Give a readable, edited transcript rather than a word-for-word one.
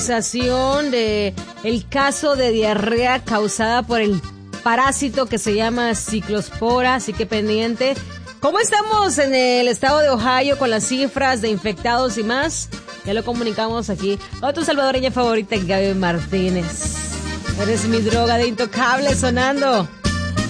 De el caso de diarrea causada por el parásito que se llama ciclospora, así que pendiente. ¿Cómo estamos en el estado de Ohio con las cifras de infectados y más? Ya lo comunicamos aquí. Tu salvadoreña favorita, Gaby Martínez. Eres mi droga de intocable sonando.